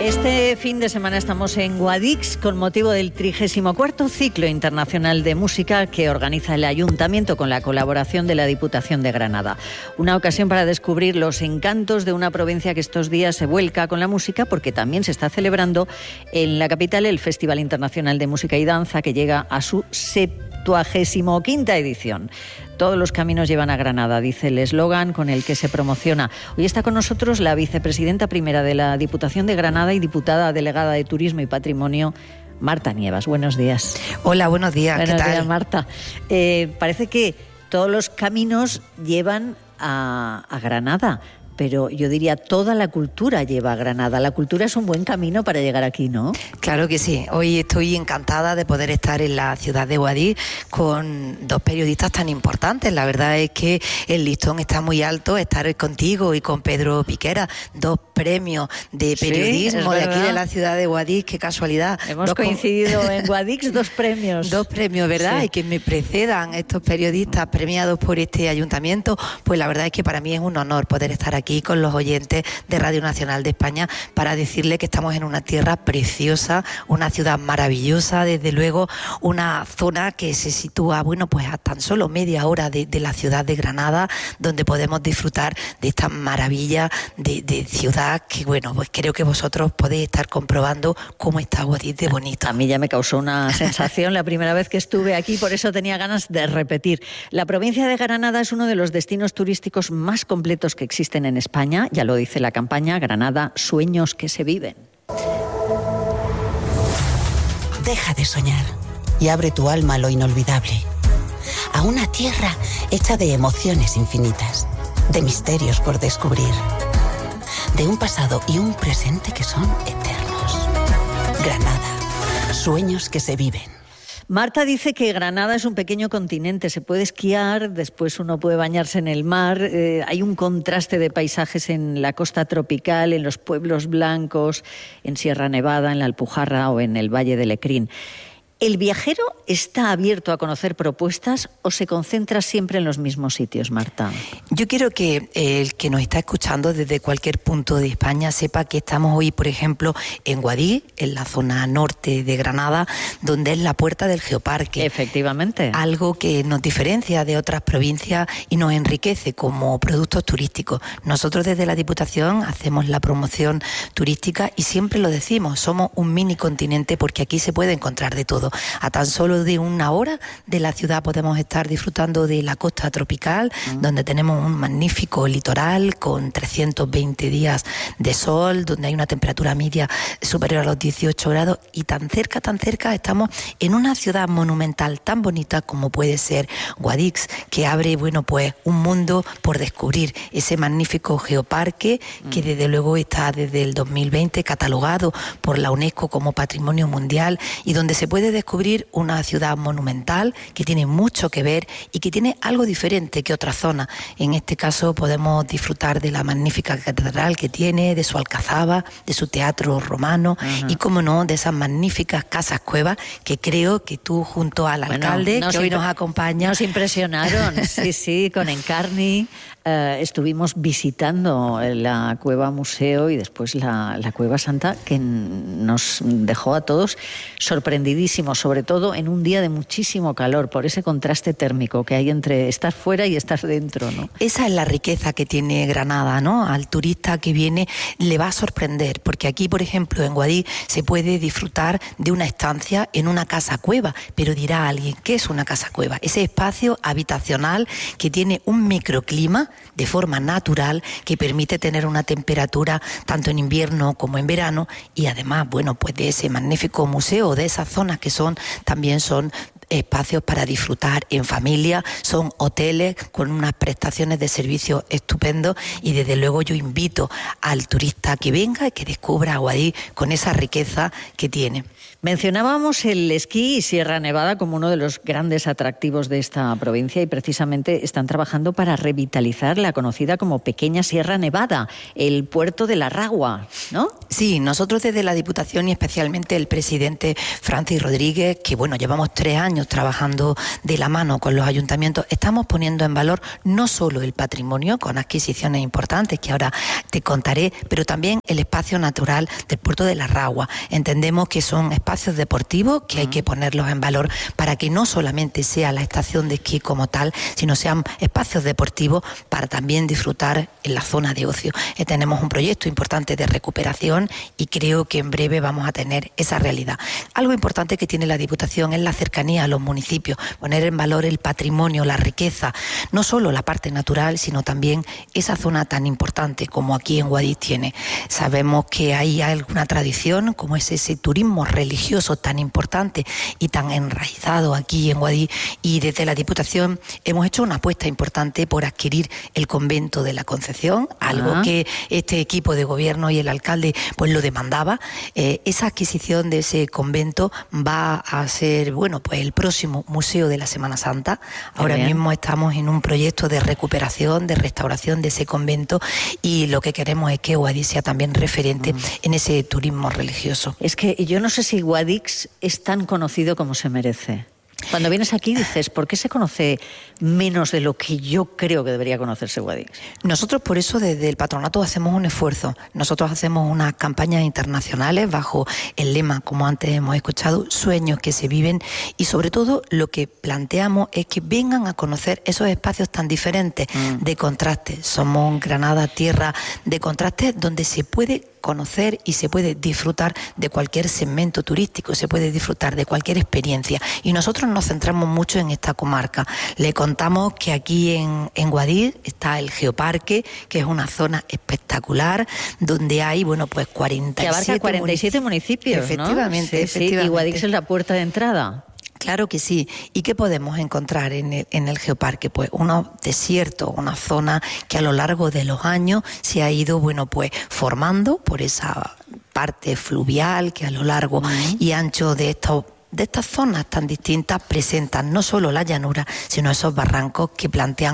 Este fin de semana estamos en Guadix con motivo del 34º Ciclo Internacional de Música que organiza el Ayuntamiento con la colaboración de la Diputación de Granada. Una ocasión para descubrir los encantos de una provincia que estos días se vuelca con la música, porque también se está celebrando en la capital el Festival Internacional de Música y Danza, que llega a su 75ª edición. Todos los caminos llevan a Granada, dice el eslogan con el que se promociona. Hoy está con nosotros la vicepresidenta primera de la Diputación de Granada y diputada delegada de Turismo y Patrimonio, Marta Nievas. Buenos días. Hola, buenos días. Buenos ¿Qué tal? días, Marta. Parece que todos los caminos llevan a Granada, pero yo diría toda la cultura lleva a Granada. La cultura es un buen camino para llegar aquí, ¿no? Claro que sí. Hoy estoy encantada de poder estar en la ciudad de Guadix con dos periodistas tan importantes. La verdad es que el listón está muy alto. Estar hoy contigo y con Pedro Piquera, dos premios de periodismo de aquí de la ciudad de Guadix. Qué casualidad. Hemos coincidido en Guadix, dos premios. Dos premios, ¿verdad? Sí. Y que me precedan estos periodistas premiados por este ayuntamiento. Pues la verdad es que para mí es un honor poder estar aquí con los oyentes de Radio Nacional de España para decirle que estamos en una tierra preciosa, una ciudad maravillosa, desde luego una zona que se sitúa, bueno, pues a tan solo media hora de la ciudad de Granada, donde podemos disfrutar de esta maravilla de ciudad que, bueno, pues creo que vosotros podéis estar comprobando cómo está Guadix de bonito. A mí ya me causó una sensación la primera vez que estuve aquí, por eso tenía ganas de repetir. La provincia de Granada es uno de los destinos turísticos más completos que existen en España, ya lo dice la campaña Granada, sueños que se viven. Deja de soñar y abre tu alma a lo inolvidable, a una tierra hecha de emociones infinitas, de misterios por descubrir, de un pasado y un presente que son eternos. Granada, sueños que se viven. Marta dice que Granada es un pequeño continente, se puede esquiar, después uno puede bañarse en el mar, hay un contraste de paisajes en la costa tropical, en los pueblos blancos, en Sierra Nevada, en la Alpujarra o en el Valle de Lecrín. ¿El viajero está abierto a conocer propuestas o se concentra siempre en los mismos sitios, Marta? Yo quiero que el que nos está escuchando desde cualquier punto de España sepa que estamos hoy, por ejemplo, en Guadix, en la zona norte de Granada, donde es la puerta del Geoparque. Efectivamente. Algo que nos diferencia de otras provincias y nos enriquece como productos turísticos. Nosotros desde la Diputación hacemos la promoción turística y siempre lo decimos, somos un mini continente porque aquí se puede encontrar de todo. A tan solo de una hora de la ciudad podemos estar disfrutando de la costa tropical, donde tenemos un magnífico litoral con 320 días de sol, donde hay una temperatura media superior a los 18 grados y tan cerca estamos en una ciudad monumental tan bonita como puede ser Guadix, que abre, bueno, pues un mundo por descubrir, ese magnífico geoparque que desde luego está desde el 2020 catalogado por la UNESCO como Patrimonio Mundial y donde se puede descubrir una ciudad monumental que tiene mucho que ver y que tiene algo diferente que otras zonas. En este caso podemos disfrutar de la magnífica catedral que tiene, de su alcazaba, de su teatro romano y, como no, de esas magníficas casas cuevas que creo que tú junto al alcalde que hoy nos acompaña... Nos impresionaron, sí, con Encarni. Estuvimos visitando la cueva museo y después la cueva santa, que nos dejó a todos sorprendidísimos, sobre todo en un día de muchísimo calor, por ese contraste térmico que hay entre estar fuera y estar dentro, ¿no? Esa es la riqueza que tiene Granada, ¿no? Al turista que viene le va a sorprender, porque aquí, por ejemplo, en Guadix se puede disfrutar de una estancia en una casa cueva, pero dirá alguien, ¿qué es una casa cueva? Ese espacio habitacional que tiene un microclima de forma natural que permite tener una temperatura tanto en invierno como en verano y además, bueno, pues de ese magnífico museo, de esas zonas que también son espacios para disfrutar en familia, son hoteles con unas prestaciones de servicio estupendos y desde luego yo invito al turista que venga y que descubra Guadix con esa riqueza que tiene. Mencionábamos el esquí y Sierra Nevada como uno de los grandes atractivos de esta provincia y precisamente están trabajando para revitalizar la conocida como Pequeña Sierra Nevada, el puerto de la Ragua, ¿no? Sí, nosotros desde la Diputación y especialmente el presidente Francis Rodríguez, que bueno, llevamos 3 años años trabajando de la mano con los ayuntamientos, estamos poniendo en valor no solo el patrimonio, con adquisiciones importantes que ahora te contaré, pero también el espacio natural del puerto de La Ragua. Entendemos que son espacios deportivos que hay que ponerlos en valor para que no solamente sea la estación de esquí como tal, sino sean espacios deportivos para también disfrutar en la zona de ocio. Tenemos un proyecto importante de recuperación y creo que en breve vamos a tener esa realidad. Algo importante que tiene la Diputación es la cercanía a los municipios, poner en valor el patrimonio, la riqueza, no solo la parte natural, sino también esa zona tan importante como aquí en Guadix tiene. Sabemos que hay alguna tradición, como es ese turismo religioso tan importante y tan enraizado aquí en Guadix, y desde la Diputación hemos hecho una apuesta importante por adquirir el convento de la Concepción, algo que este equipo de gobierno y el alcalde pues lo demandaba. Esa adquisición de ese convento va a ser, pues el próximo Museo de la Semana Santa. Ahora mismo estamos en un proyecto de recuperación, de restauración de ese convento, y lo que queremos es que Guadix sea también referente en ese turismo religioso. Es que yo no sé si Guadix es tan conocido como se merece. Cuando vienes aquí dices, ¿por qué se conoce menos de lo que yo creo que debería conocerse Guadix? Nosotros por eso desde el patronato hacemos un esfuerzo. Nosotros hacemos unas campañas internacionales bajo el lema, como antes hemos escuchado, sueños que se viven, y sobre todo lo que planteamos es que vengan a conocer esos espacios tan diferentes de contraste. Somos Granada, tierra de contraste, donde se puede conocer y se puede disfrutar de cualquier segmento turístico, se puede disfrutar de cualquier experiencia, y nosotros nos centramos mucho en esta comarca. Le contamos que aquí en Guadix está el Geoparque, que es una zona espectacular donde hay, pues 47 que abarca 47 municipios, efectivamente, ¿no? efectivamente. Y Guadix es la puerta de entrada. Claro que sí. ¿Y qué podemos encontrar en el Geoparque? Pues unos desiertos, una zona que a lo largo de los años se ha ido, pues formando por esa parte fluvial que a lo largo y ancho de estas zonas tan distintas presentan no solo la llanura, sino esos barrancos que plantean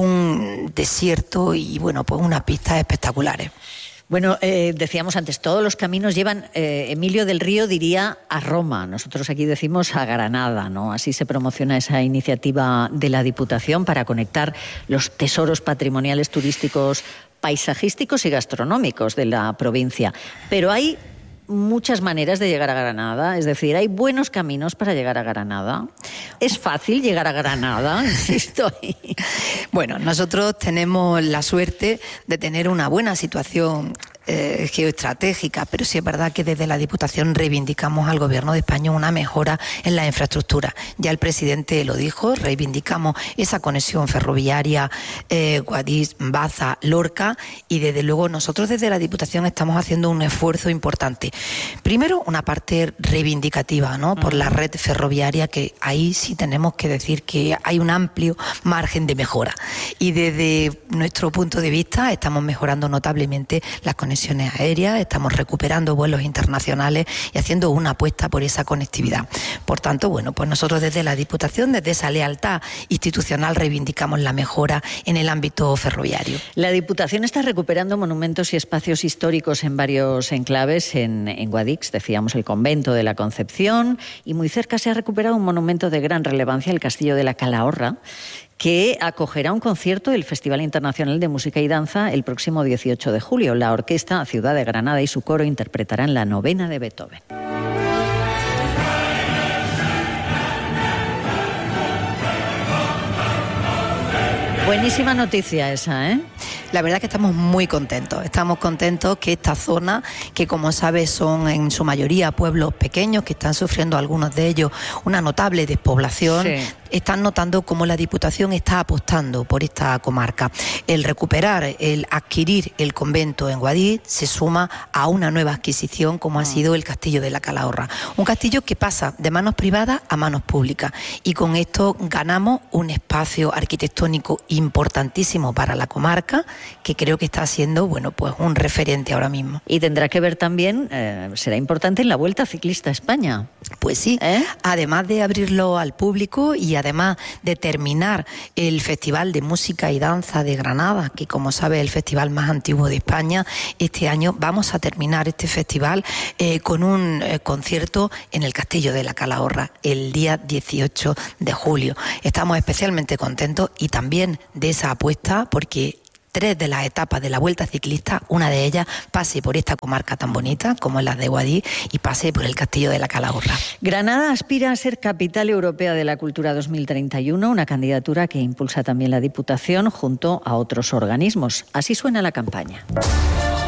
un desierto y, pues unas pistas espectaculares. Bueno, decíamos antes, todos los caminos llevan, Emilio del Río diría, a Roma. Nosotros aquí decimos a Granada, ¿no? Así se promociona esa iniciativa de la Diputación para conectar los tesoros patrimoniales, turísticos, paisajísticos y gastronómicos de la provincia. Pero hay muchas maneras de llegar a Granada, es decir, hay buenos caminos para llegar a Granada. ¿Es fácil llegar a Granada? Insisto. Bueno, nosotros tenemos la suerte de tener una buena situación geoestratégica, pero sí es verdad que desde la Diputación reivindicamos al Gobierno de España una mejora en la infraestructura. Ya el presidente lo dijo, reivindicamos esa conexión ferroviaria Guadix, Baza, Lorca, y desde luego nosotros desde la Diputación estamos haciendo un esfuerzo importante. Primero, una parte reivindicativa, ¿no? Por la red ferroviaria, que ahí sí tenemos que decir que hay un amplio margen de mejora. Y desde nuestro punto de vista estamos mejorando notablemente las conexiones aéreas, estamos recuperando vuelos internacionales y haciendo una apuesta por esa conectividad. Por tanto, pues nosotros desde la Diputación, desde esa lealtad institucional, reivindicamos la mejora en el ámbito ferroviario. La Diputación está recuperando monumentos y espacios históricos en varios enclaves en Guadix, decíamos el Convento de la Concepción, y muy cerca se ha recuperado un monumento de gran relevancia, el Castillo de la Calahorra, que acogerá un concierto del Festival Internacional de Música y Danza el próximo 18 de julio. La Orquesta Ciudad de Granada y su coro interpretarán la novena de Beethoven. Buenísima noticia esa, ¿eh? La verdad es que estamos muy contentos. Estamos contentos que esta zona, que como sabes son en su mayoría pueblos pequeños, que están sufriendo algunos de ellos una notable despoblación, están notando cómo la Diputación está apostando por esta comarca. El recuperar, el adquirir el convento en Guadix se suma a una nueva adquisición como ha sido el Castillo de la Calahorra. Un castillo que pasa de manos privadas a manos públicas, y con esto ganamos un espacio arquitectónico importantísimo para la comarca, que creo que está siendo, bueno, pues un referente ahora mismo. Y tendrá que ver también, será importante en la Vuelta Ciclista a España. Pues sí, además de abrirlo al público y además de terminar el Festival de Música y Danza de Granada, que como sabes es el festival más antiguo de España, este año vamos a terminar este festival con un concierto en el Castillo de la Calahorra el día 18 de julio. Estamos especialmente contentos y también de esa apuesta porque 3 de las etapas de la Vuelta Ciclista, una de ellas pase por esta comarca tan bonita como es la de Guadix y pase por el Castillo de la Calahorra. Granada aspira a ser Capital Europea de la Cultura 2031, una candidatura que impulsa también la Diputación junto a otros organismos. Así suena la campaña.